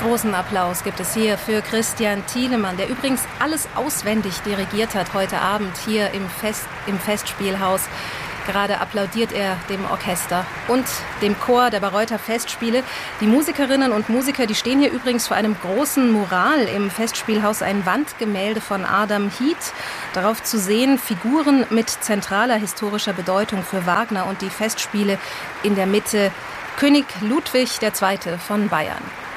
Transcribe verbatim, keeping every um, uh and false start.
Großen Applaus gibt es hier für Christian Thielemann, der übrigens alles auswendig dirigiert hat heute Abend hier im, Fest, im Festspielhaus. Gerade applaudiert er dem Orchester und dem Chor der Bayreuther Festspiele. Die Musikerinnen und Musiker, die stehen hier übrigens vor einem großen Mural im Festspielhaus, ein Wandgemälde von Adam Heath. Darauf zu sehen Figuren mit zentraler historischer Bedeutung für Wagner und die Festspiele, in der Mitte König Ludwig der Zweite von Bayern.